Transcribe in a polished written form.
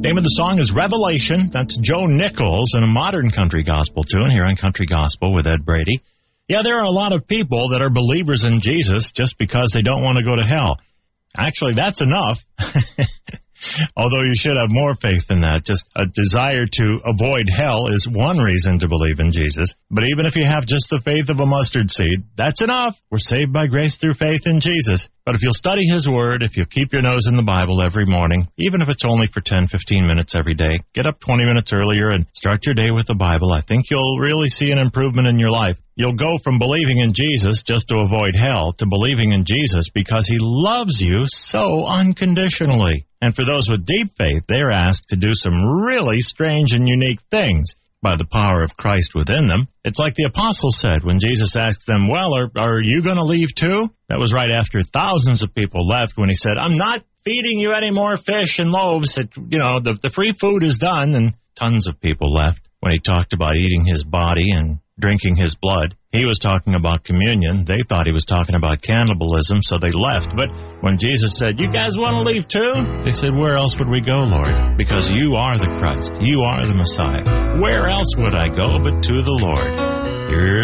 Name of the song is Revelation. That's Joe Nichols in a modern country gospel tune here on Country Gospel with Ed Brady. Yeah, there are a lot of people that are believers in Jesus just because they don't want to go to hell. Actually, that's enough. Although you should have more faith than that. Just a desire to avoid hell is one reason to believe in Jesus. But even if you have just the faith of a mustard seed, that's enough. We're saved by grace through faith in Jesus. But if you'll study His Word, if you'll keep your nose in the Bible every morning, even if it's only for 10, 15 minutes every day, get up 20 minutes earlier and start your day with the Bible, I think you'll really see an improvement in your life. You'll go from believing in Jesus just to avoid hell to believing in Jesus because He loves you so unconditionally. And for those with deep faith, they're asked to do some really strange and unique things by the power of Christ within them. It's like the apostles said when Jesus asked them, well, are you going to leave too? That was right after thousands of people left when He said, I'm not feeding you any more fish and loaves. The free food is done. And tons of people left. When He talked about eating His body and drinking His blood, He was talking about communion. They thought He was talking about cannibalism, so they left. But when Jesus said, you guys want to leave too? They said, where else would we go, Lord? Because You are the Christ. You are the Messiah. Where else would I go but to the Lord? Here's